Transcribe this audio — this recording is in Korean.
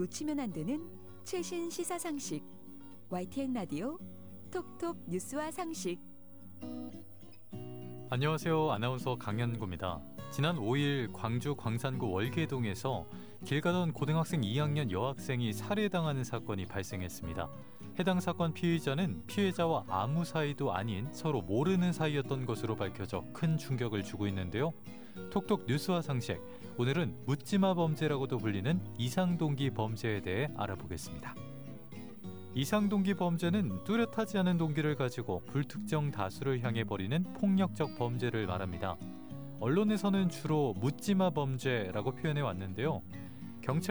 놓치면 안 되는 최신 시사 상식. YTN 라디오 톡톡 뉴스와 상식. 안녕하세요. 아나운서 강현구입니다. 지난 5일 광주 광산구 월계동에서 길 가던 고등학생 2학년 여학생이 살해당하는 사건이 발생했습니다. 해당 사건 피의자는 피해자와 아무 사이도 아닌 서로 모르는 사이였던 것으로 밝혀져 큰 충격을 주고 있는데요. 톡톡 뉴스와 상식, 오늘은 묻지마 범죄라고도 불리는 이상동기 범죄에 대해 알아보겠습니다. 이상동기 범죄는 뚜렷하지 않은 동기를 가지고 불특정 다수를 향해 벌이는 폭력적 범죄를 말합니다. 언론에서는 주로 묻지마 범죄라고 표현해 왔는데요. 경찰